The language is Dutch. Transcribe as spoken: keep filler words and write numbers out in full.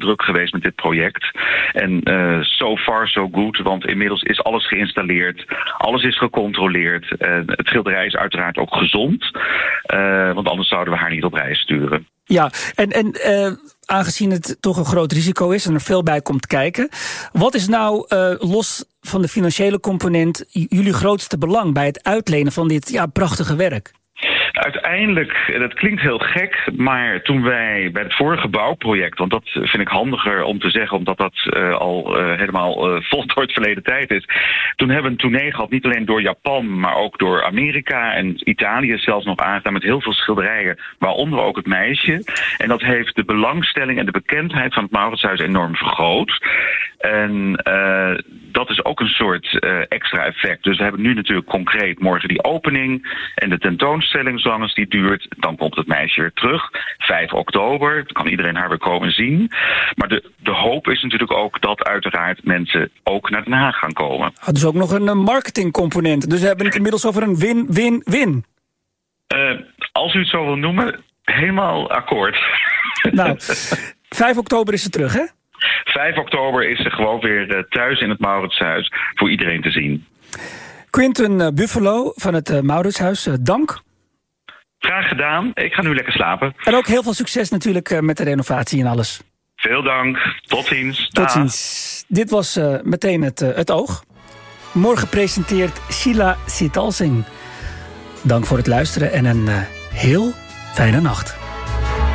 druk geweest met dit project. En uh, so far so good, want inmiddels is alles geïnstalleerd. Alles is gecontroleerd. Uh, het schilderij is uiteraard ook gezond. Uh, want anders zouden we haar niet op reis sturen. Ja, en, en uh, aangezien het toch een groot risico is en er veel bij komt kijken, wat is nou, uh, los van de financiële component, jullie grootste belang bij het uitlenen van dit ja, prachtige werk? Uiteindelijk, dat klinkt heel gek, maar toen wij bij het vorige bouwproject, want dat vind ik handiger om te zeggen, omdat dat uh, al uh, helemaal uh, vol door het verleden tijd is. Toen hebben we een tournee gehad, niet alleen door Japan, maar ook door Amerika en Italië zelfs nog aangedaan met heel veel schilderijen, waaronder ook het meisje. En dat heeft de belangstelling en de bekendheid van het Mauritshuis enorm vergroot. En uh, dat is ook een soort uh, extra effect. Dus we hebben nu natuurlijk concreet morgen die opening en de tentoonstelling, zolang als die duurt. Dan komt het meisje weer terug. vijf oktober, dan kan iedereen haar weer komen zien. Maar de, de hoop is natuurlijk ook dat uiteraard mensen ook naar Den Haag gaan komen. Ah, dus ook nog een marketingcomponent. Dus we hebben het inmiddels over een win-win-win. Uh, als u het zo wil noemen, helemaal akkoord. Nou, vijf oktober is ze terug, hè? vijf oktober is ze gewoon weer thuis in het Mauritshuis voor iedereen te zien. Quinten Buffalo van het uh, Mauritshuis, uh, dank. Graag gedaan. Ik ga nu lekker slapen. En ook heel veel succes natuurlijk uh, met de renovatie en alles. Veel dank. Tot ziens. Tot Dag. ziens. Dit was uh, meteen het, uh, het oog. Morgen presenteert Sheila Sitalsing. Dank voor het luisteren en een uh, heel fijne nacht.